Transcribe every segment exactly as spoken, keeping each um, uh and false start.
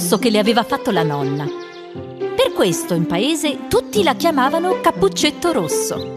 rosso che le aveva fatto la nonna. Per questo in paese tutti la chiamavano Cappuccetto Rosso.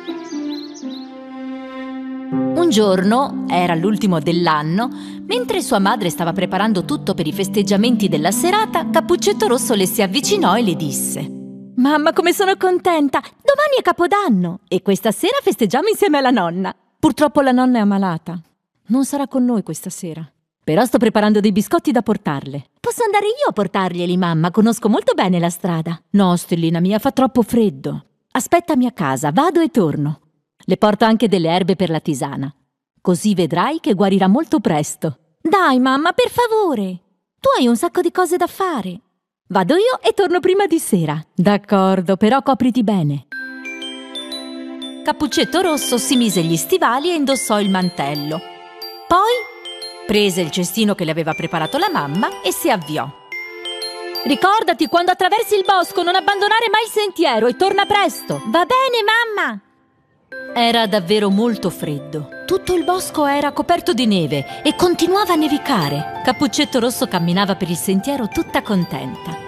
Un giorno, era l'ultimo dell'anno, mentre sua madre stava preparando tutto per i festeggiamenti della serata, Cappuccetto Rosso le si avvicinò e le disse: «Mamma, come sono contenta! Domani è Capodanno e questa sera festeggiamo insieme alla nonna. Purtroppo la nonna è ammalata. Non sarà con noi questa sera. Però sto preparando dei biscotti da portarle». «Posso andare io a portarglieli, mamma? Conosco molto bene la strada». «No, Stellina mia, fa troppo freddo. Aspettami a casa, vado e torno. Le porto anche delle erbe per la tisana. Così vedrai che guarirà molto presto». «Dai, mamma, per favore! Tu hai un sacco di cose da fare. Vado io e torno prima di sera». «D'accordo, però copriti bene». Cappuccetto Rosso si mise gli stivali e indossò il mantello. Poi prese il cestino che le aveva preparato la mamma e si avviò. «Ricordati, quando attraversi il bosco, non abbandonare mai il sentiero e torna presto». «Va bene, mamma». Era davvero molto freddo. Tutto il bosco era coperto di neve e continuava a nevicare. Cappuccetto Rosso camminava per il sentiero tutta contenta.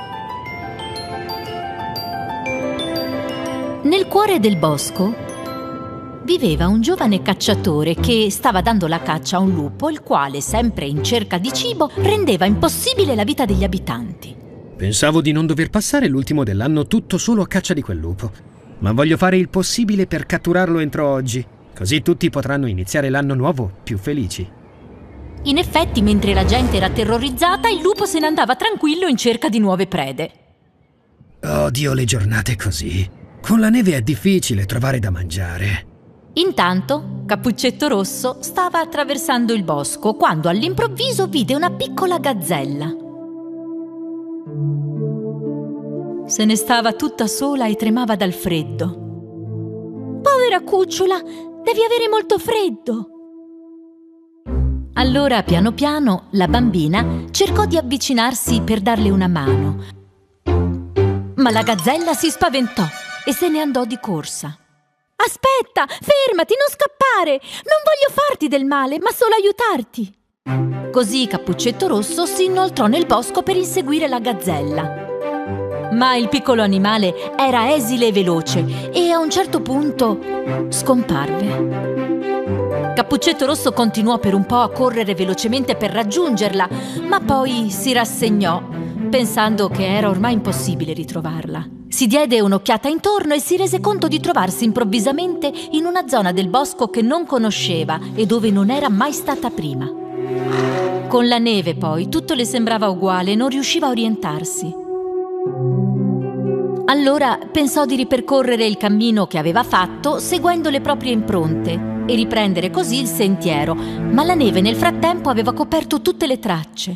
Nel cuore del bosco viveva un giovane cacciatore che stava dando la caccia a un lupo, il quale, sempre in cerca di cibo, rendeva impossibile la vita degli abitanti. Pensavo di non dover passare l'ultimo dell'anno tutto solo a caccia di quel lupo, ma voglio fare il possibile per catturarlo entro oggi, così tutti potranno iniziare l'anno nuovo più felici. In effetti, mentre la gente era terrorizzata, il lupo se ne andava tranquillo in cerca di nuove prede. Odio le giornate così. Con la neve è difficile trovare da mangiare. Intanto, Cappuccetto Rosso stava attraversando il bosco quando all'improvviso vide una piccola gazzella. Se ne stava tutta sola e tremava dal freddo. «Povera cucciola, devi avere molto freddo!» Allora, piano piano, la bambina cercò di avvicinarsi per darle una mano. Ma la gazzella si spaventò e se ne andò di corsa. «Aspetta, fermati, non scappare! Non voglio farti del male, ma solo aiutarti!» Così Cappuccetto Rosso si inoltrò nel bosco per inseguire la gazzella. Ma il piccolo animale era esile e veloce e a un certo punto scomparve. Cappuccetto Rosso continuò per un po' a correre velocemente per raggiungerla, ma poi si rassegnò, pensando che era ormai impossibile ritrovarla. Si diede un'occhiata intorno e si rese conto di trovarsi improvvisamente in una zona del bosco che non conosceva e dove non era mai stata prima. Con la neve, poi, tutto le sembrava uguale e non riusciva a orientarsi. Allora pensò di ripercorrere il cammino che aveva fatto seguendo le proprie impronte e riprendere così il sentiero, ma la neve nel frattempo aveva coperto tutte le tracce.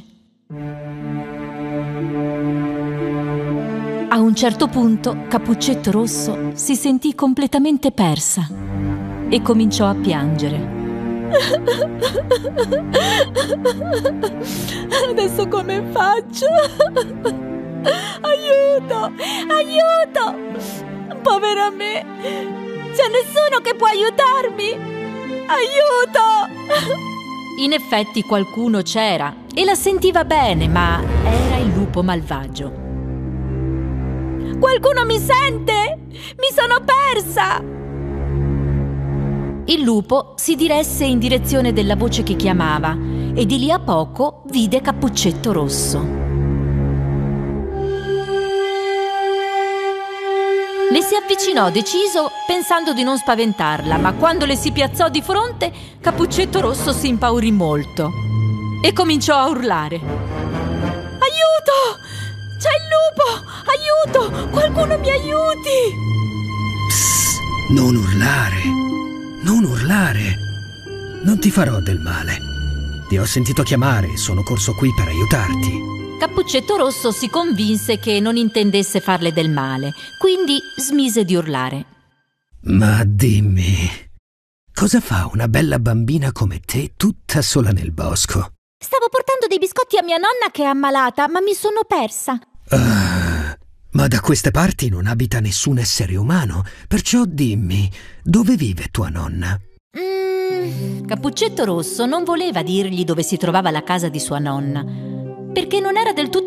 A un certo punto Cappuccetto Rosso si sentì completamente persa e cominciò a piangere. «Adesso come faccio? Aiuto! Aiuto! Povera me! C'è nessuno che può aiutarmi! Aiuto!» In effetti qualcuno c'era e la sentiva bene, ma era il lupo malvagio. «Qualcuno mi sente? Mi sono persa!» Il lupo si diresse in direzione della voce che chiamava e di lì a poco vide Cappuccetto Rosso. Le si avvicinò deciso, pensando di non spaventarla, ma quando le si piazzò di fronte, Cappuccetto Rosso si impaurì molto e cominciò a urlare. «Aiuto! C'è il lupo! Aiuto! Qualcuno mi aiuti!» Psst, non urlare! Non urlare! Non ti farò del male. Ti ho sentito chiamare e sono corso qui per aiutarti. Cappuccetto Rosso si convinse che non intendesse farle del male, quindi smise di urlare. Ma dimmi, cosa fa una bella bambina come te tutta sola nel bosco? «Stavo portando dei biscotti a mia nonna che è ammalata, ma mi sono persa». Uh, ma da queste parti non abita nessun essere umano, perciò dimmi, dove vive tua nonna? Mm, Cappuccetto Rosso non voleva dirgli dove si trovava la casa di sua nonna, perché non era del tutto